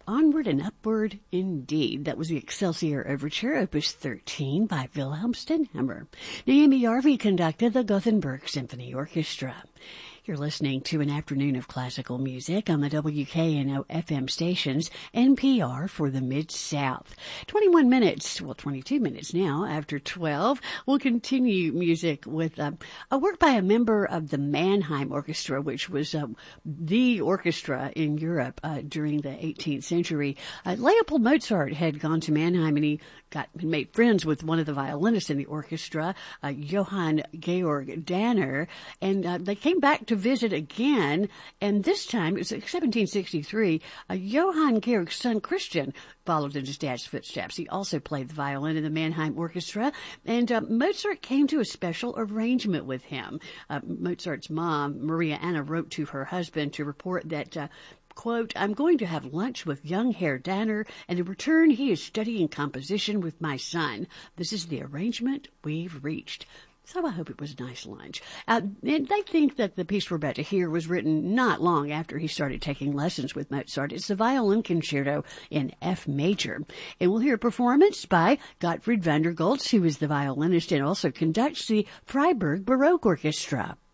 Onward and Upward Indeed. That was the Excelsior Overture, Opus 13 by Wilhelm Stenhammar. Naomi Yarvi conducted the Gothenburg Symphony Orchestra. You're listening to an afternoon of classical music on the WKNO FM stations, NPR for the Mid-South. 22 minutes now after 12. We'll continue music with a work by a member of the Mannheim Orchestra, which was the orchestra in Europe during the 18th century. Leopold Mozart had gone to Mannheim, and he made friends with one of the violinists in the orchestra, Johann Georg Danner, and they came back to visit again, and this time, it was 1763, Johann Georg's son Christian followed in his dad's footsteps. He also played the violin in the Mannheim Orchestra, and Mozart came to a special arrangement with him. Mozart's mom, Maria Anna, wrote to her husband to report that quote, "I'm going to have lunch with young Herr Danner, and in return he is studying composition with my son. This is the arrangement we've reached." So I hope it was a nice lunch. And they think that the piece we're about to hear was written not long after he started taking lessons with Mozart. It's the Violin Concerto in F major. And we'll hear a performance by Gottfried van der Goltz, who is the violinist and also conducts the Freiburg Baroque Orchestra.